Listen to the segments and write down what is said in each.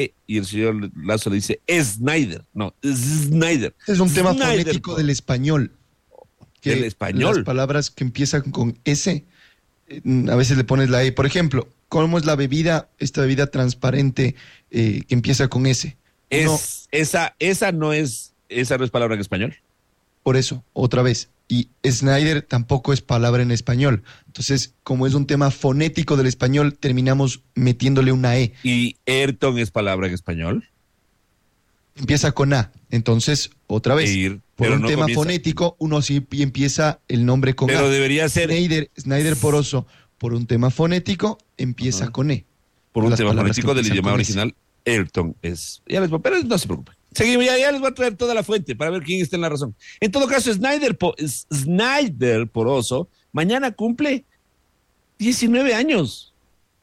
y el señor Lazo le dice Snyder, no, Snyder. Es un tema Snyder, fonético del español. Que del español. las palabras que empiezan con S, a veces le pones la E. Por ejemplo, ¿cómo es la bebida, esta bebida transparente que empieza con S? Esa no es palabra en español. Por eso, otra vez. Y Snyder tampoco es palabra en español. Entonces, como es un tema fonético del español, terminamos metiéndole una E. ¿Y Ayrton es palabra en español? Empieza con A. Entonces, otra vez, por un tema fonético, uno sí empieza el nombre con A. Pero debería ser... Snyder Poroso, por un tema fonético, empieza con E. Por un tema fonético del idioma original, Ayrton es... Pero no se preocupen. Seguimos, ya les voy a traer toda la fuente para ver quién está en la razón. En todo caso, Snyder Poroso mañana cumple 19 años.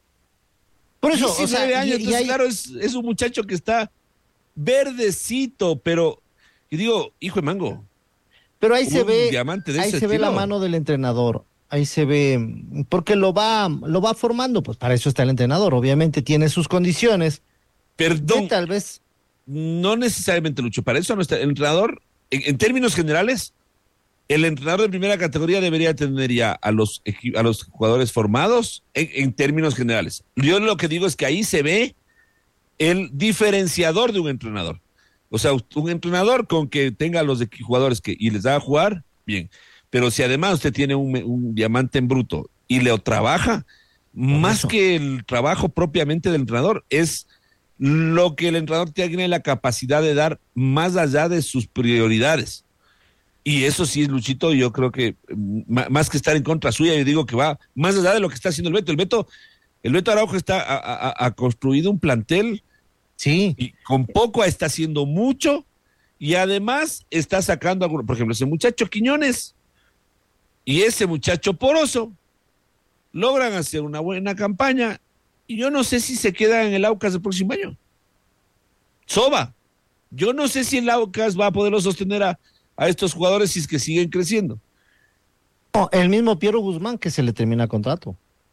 Por eso, 19 años, entonces, claro, es un muchacho que está verdecito, pero yo digo, hijo de mango. Pero ahí se ve, ahí se ve la mano del entrenador. Ahí se ve, porque lo va formando, pues para eso está el entrenador. Obviamente tiene sus condiciones. Perdón. Tal vez. No necesariamente, Lucho, para eso no está. El entrenador, en términos generales, el entrenador de primera categoría debería tener ya a los jugadores formados en términos generales. Yo lo que digo es que ahí se ve el diferenciador de un entrenador. O sea, un entrenador con que tenga a los jugadores y les da a jugar, bien. Pero si además usted tiene un diamante en bruto y le trabaja, más que el trabajo propiamente del entrenador, es lo que el entrenador tiene la capacidad de dar más allá de sus prioridades. Y eso sí, Luchito, yo creo que más que estar en contra suya, yo digo que va más allá de lo que está haciendo el Beto. El Beto Araujo ha construido un plantel, sí, y con poco está haciendo mucho, y además está sacando, por ejemplo, ese muchacho Quiñones y ese muchacho Poroso logran hacer una buena campaña. Y yo no sé si se queda en el Aucas el próximo año. Soba, yo no sé si el Aucas va a poderlo sostener a estos jugadores si es que siguen creciendo. No, el mismo Piero Guzmán que se le termina el contrato.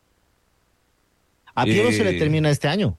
A Piero se le termina este año.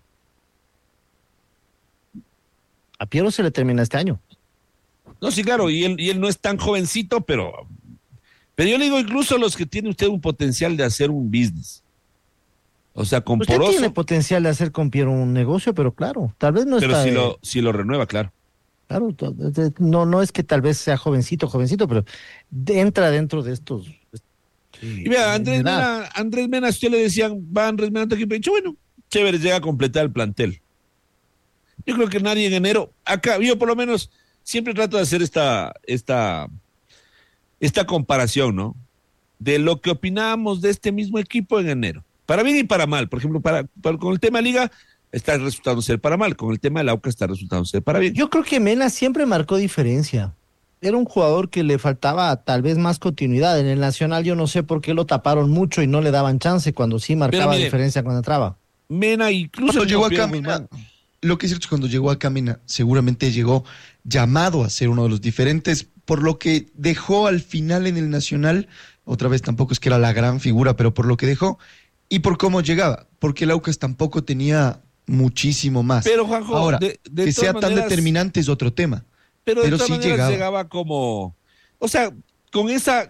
No, sí, claro, y él no es tan jovencito, pero yo le digo incluso a los que tienen usted un potencial de hacer un business. O sea, con usted Poroso. Tiene potencial de hacer con Piero un negocio, pero claro, tal vez no está... Pero si lo renueva, claro. Claro, no es que tal vez sea jovencito, pero entra dentro de estos... Y vea, Andrés Mena, si usted le decían, va Andrés Mena, he dicho, bueno, chévere, llega a completar el plantel. Yo creo que nadie en enero, acá, yo por lo menos siempre trato de hacer esta comparación, ¿no? De lo que opinábamos de este mismo equipo en enero. Para bien y para mal. Por ejemplo, con el tema Liga está resultando ser para mal. Con el tema del Aucas está resultando ser para bien. Yo creo que Mena siempre marcó diferencia. Era un jugador que le faltaba tal vez más continuidad. En el Nacional yo no sé por qué lo taparon mucho y no le daban chance cuando sí marcaba diferencia cuando entraba. Mena incluso... Cuando llegó acá Mena, lo que es cierto es que cuando llegó acá Mena, seguramente llegó llamado a ser uno de los diferentes, por lo que dejó al final en el Nacional, otra vez tampoco es que era la gran figura, pero por lo que dejó... Y por cómo llegaba, porque el Aucas tampoco tenía muchísimo más. Pero, Juanjo, ahora, que sea tan determinante es otro tema. Pero de todas maneras llegaba como, o sea, con esa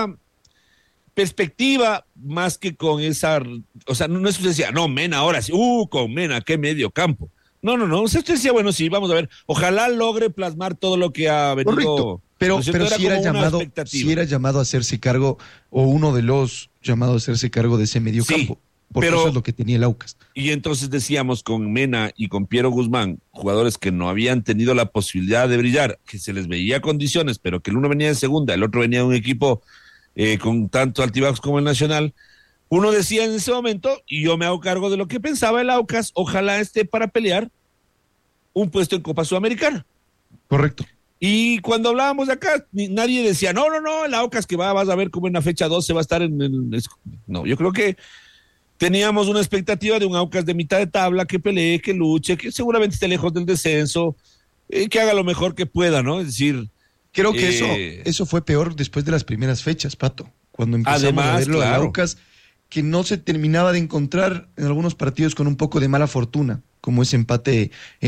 perspectiva, más que con esa, o sea, no es que usted decía, no, Mena, ahora sí, con Mena, qué medio campo. No, o sea, usted decía, bueno, sí, vamos a ver, ojalá logre plasmar todo lo que ha venido. Correcto. Pero si era llamado a hacerse cargo, o uno de los llamados a hacerse cargo de ese medio campo. Porque eso es lo que tenía el Aucas. Y entonces decíamos con Mena y con Piero Guzmán, jugadores que no habían tenido la posibilidad de brillar, que se les veía condiciones, pero que el uno venía de segunda, el otro venía de un equipo con tanto altibajos como el Nacional. Uno decía en ese momento, y yo me hago cargo de lo que pensaba el Aucas, ojalá esté para pelear un puesto en Copa Sudamericana. Correcto. Y cuando hablábamos de acá, nadie decía, no, el Aucas que vas a ver cómo en la fecha 12 va a estar en el... No, yo creo que teníamos una expectativa de un Aucas de mitad de tabla, que pelee, que luche, que seguramente esté lejos del descenso, que haga lo mejor que pueda, ¿no? Es decir... Creo que eso fue peor después de las primeras fechas, Pato. Cuando empezamos a verlo del Aucas, que no se terminaba de encontrar en algunos partidos con un poco de mala fortuna. como ese empate